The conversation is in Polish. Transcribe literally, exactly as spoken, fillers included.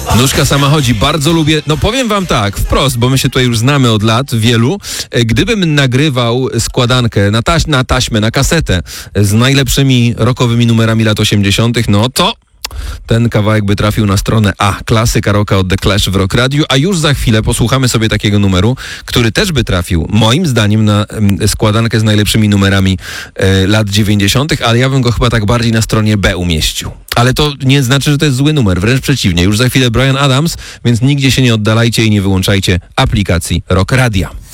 Nóżka sama chodzi, bardzo lubię, no powiem wam tak, wprost, bo my się tutaj już znamy od lat, wielu. Gdybym nagrywał składankę na, taś- na taśmę, na kasetę z najlepszymi rockowymi numerami lat osiemdziesiątych, no to ten kawałek by trafił na stronę A, klasyka rocka od The Clash w Rock Radio, a już za chwilę posłuchamy sobie takiego numeru, który też by trafił, moim zdaniem, na mm, składankę z najlepszymi numerami e, lat dziewięćdziesiątych, ale ja bym go chyba tak bardziej na stronie B umieścił. Ale to nie znaczy, że to jest zły numer, wręcz przeciwnie. Już za chwilę Bryan Adams, więc nigdzie się nie oddalajcie i nie wyłączajcie aplikacji Rock Radia.